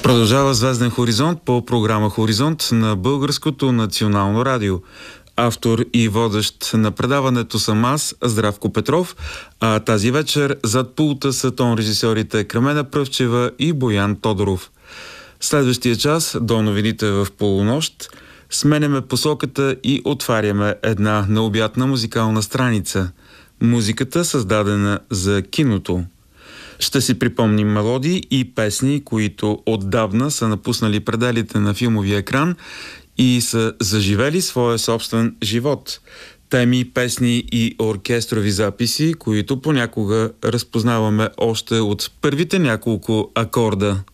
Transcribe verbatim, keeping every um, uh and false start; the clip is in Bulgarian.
Продължава Звезден хоризонт по програма Хоризонт на Българското национално радио. Автор и водещ на предаването съм аз, Здравко Петров, а тази вечер зад пулта са тон режисьорите Кремена Пръвчева и Боян Тодоров. Следващия час, до новините в полунощ, сменяме посоката и отваряме една необятна музикална страница. Музиката, създадена за киното. Ще си припомним мелодии и песни, които отдавна са напуснали пределите на филмовия екран и са заживели своя собствен живот. Теми, песни и оркестрови записи, които понякога разпознаваме още от първите няколко акорда.